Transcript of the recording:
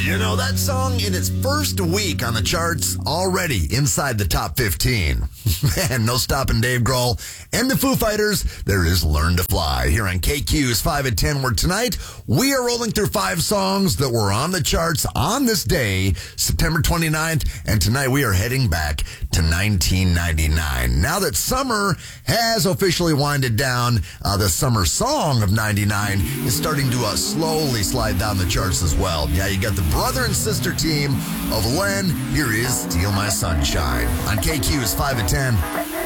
You know, that song in its first week on the charts already inside the top 15. Man, no stopping Dave Grohl and the Foo Fighters. There is Learn to Fly here on KQ's 5 at 10, where tonight we are rolling through 5 songs that were on the charts on this day, September 29th. And tonight we are heading back to 1999. Now that summer has officially winded down, the summer song of 99 is starting to slowly slide down the charts as well. Yeah, you got the brother and sister team of Len. Here is Steal My Sunshine on KQ's 5 at 10.